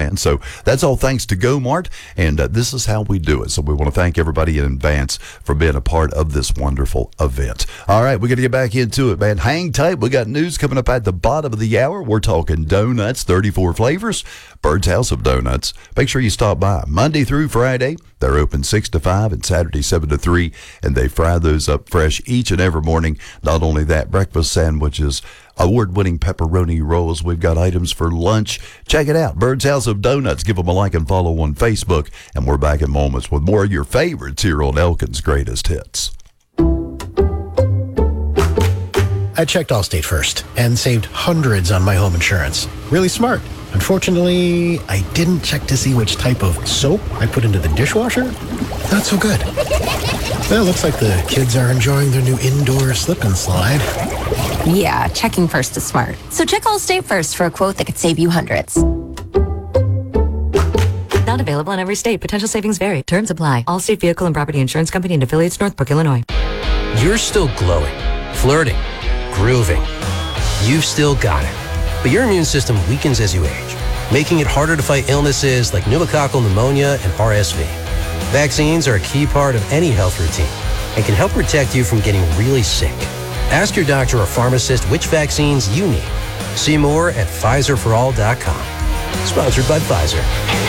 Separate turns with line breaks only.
man. So that's all thanks to GoMart, and this is how we do it. So we want to thank everybody in advance for being a part of this wonderful event. All right, we're going to get back into it, man. Hang tight. We got news coming up at the bottom of the hour. We're talking donuts, 34 flavors, Bird's House of Donuts. Make sure you stop by Monday through Friday. They're open 6 to 5 and Saturday 7 to 3, and they fry those up fresh each and every morning. Not only that, breakfast sandwiches, award-winning pepperoni rolls. We've got items for lunch. Check it out, Bird's House of Donuts. Give them a like and follow on Facebook, and we're back in moments with more of your favorites here on Elkin's Greatest Hits.
I checked Allstate first and saved hundreds on my home insurance. Really smart. Unfortunately, I didn't check to see which type of soap I put into the dishwasher. Not so good. Well, looks like the kids are enjoying their new indoor slip and slide.
Yeah, checking first is smart. So check Allstate first for a quote that could save you hundreds.
Not available in every state. Potential savings vary. Terms apply. Allstate Vehicle and Property Insurance Company and affiliates, Northbrook, Illinois.
You're still glowing, flirting, grooving. You've still got it. But your immune system weakens as you age, making it harder to fight illnesses like pneumococcal pneumonia and RSV. Vaccines are a key part of any health routine and can help protect you from getting really sick. Ask your doctor or pharmacist which vaccines you need. See more at PfizerForAll.com. Sponsored by Pfizer.